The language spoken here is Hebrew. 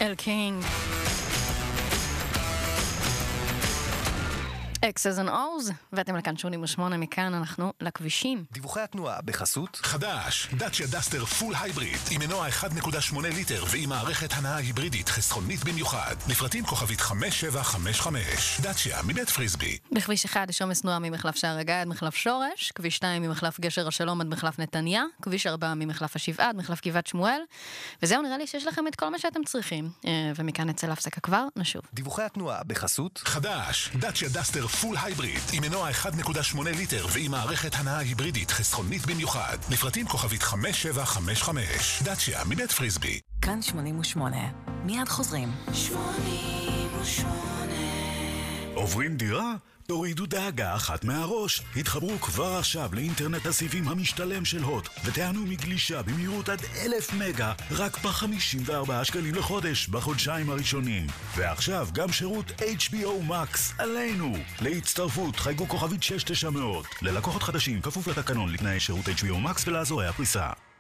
אל קינג. X's and O's, ואתם לכאן 88, מכאן אנחנו לכבישים. דיווחי התנועה בחסות חדש, דאצ'יה דסטר פול הייבריד, עם מנוע 1.8 ליטר ועם מערכת הנעה היברידית חסכונית במיוחד. לפרטים כוכבית 5755. דאצ'יה מבית פריסבי. בכביש 1 יש עומס תנועה ממחלף שער הגיא עד מחלף שורש, כביש 2 ממחלף גשר השלום עד מחלף נתניה, כביש 4 ממחלף השבעה עד מחלף גבעת שמואל, וזהו, נראה לי שיש לכם את כל מה שאתם צריכים. ומכאן נצא להפסקה כבר, נשוב. דיווחי התנועה בחסות חדש, דאצ'יה דסטר פול הייבריד, עם מנוע 1.8 ליטר ועם מערכת הנעה היברידית חסכונית במיוחד. לפרטים כוכבית 5755. דאצ'יה מבית פריסבי. כאן 88. מיד חוזרים. 88. עוברים דירה? תורידו דאגה אחת מהראש. התחברו כבר עכשיו לאינטרנט הסיבים המשתלם של הוט ותענו מגלישה במהירות עד 1000 מגה רק ב-54 שקלים לחודש בחודשיים הראשונים. ועכשיו גם שירות HBO Max עלינו. להצטרפות חייגו כוכבית 6900. ללקוחות חדשים כפוף לתקנון לתנאי שירות HBO Max ולאזורי הפריסה.